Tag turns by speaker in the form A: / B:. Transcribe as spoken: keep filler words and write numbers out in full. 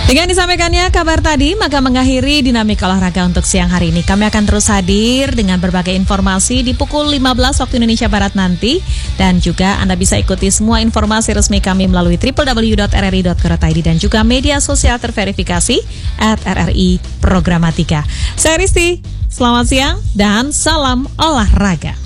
A: Dengan disampaikannya kabar tadi, maka mengakhiri dinamika olahraga untuk siang hari ini. Kami akan terus hadir dengan berbagai informasi di pukul lima belas waktu Indonesia Barat nanti. Dan juga Anda bisa ikuti semua informasi resmi kami melalui w w w dot r r i dot co dot i d dan juga media sosial terverifikasi at r r i programatika. Saya Risti, selamat siang dan salam olahraga.